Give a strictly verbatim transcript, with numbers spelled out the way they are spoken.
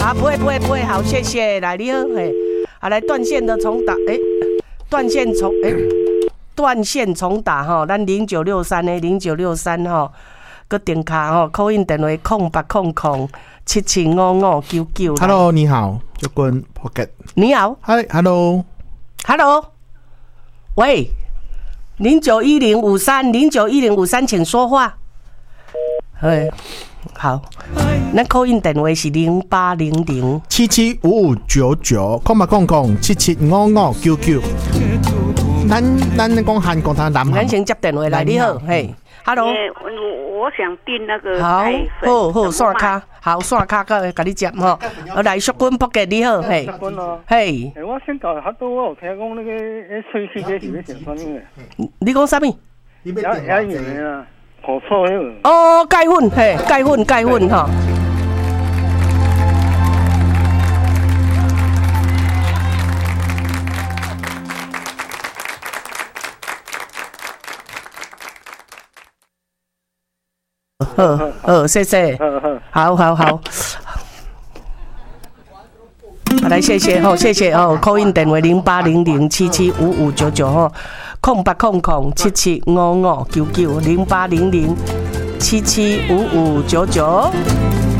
啊，不会不会不会，好，谢谢，来你好，嘿，啊，来断线的重打，哎、欸，断线重，哎、欸，断线重打哈，咱零九六三的零九六三哈，个电卡哈，扣印电话空八空空七七五五九九。 Hello， 你好，就跟 Pocket。 你好 ，Hi，Hello，Hello， 喂，零九一零五三零九一零五三，请说话。哎。好，那扣印电话是零八零零七七五五九九，空八空空七七五五九九。咱咱讲韩国他南， 咱先接电话来，你好，嘿 ，Hello， 我我想订那个好，好好刷卡，好刷卡个，甲你接吼。我来淑君博嘅，你好，嘿，嘿， 我先教较多，我有听讲那个诶吹气这是要成什么的？ 你讲啥物？ 也也用的啊。好错哟！ 哦，钙粉，嘿，钙粉，钙粉哈。好，好，谢谢。好好好。好，来谢谢吼，谢谢哦。call in 电话零八零零七七五五九九吼。空八空空七七五五九九零八零零七七五五九九。